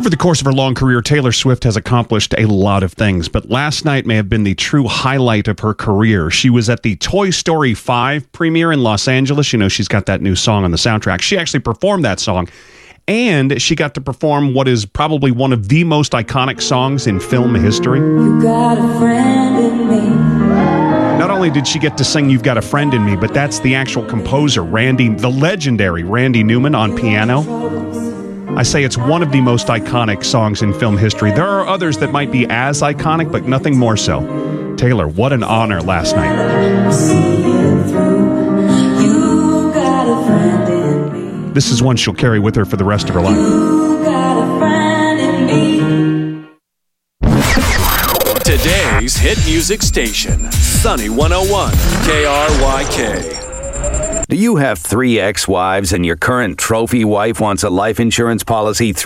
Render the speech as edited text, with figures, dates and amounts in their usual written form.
Over the course of her long career, Taylor Swift has accomplished a lot of things, but last night may have been the true highlight of her career. She was at the Toy Story 5 premiere in Los Angeles. You know, she's got that new song on the soundtrack. She actually performed that song, and she got to perform what is probably one of the most iconic songs in film history. You got a friend in me. Not only did she get to sing You've Got a Friend in Me, but that's the actual composer, the legendary Randy Newman on piano. I say it's one of the most iconic songs in film history. There are others that might be as iconic, but nothing more so. Taylor, what an honor last night. This is one she'll carry with her for the rest of her life. Today's hit music station, Sunny 101, KRYK. Do you have 3 ex-wives and your current trophy wife wants a life insurance policy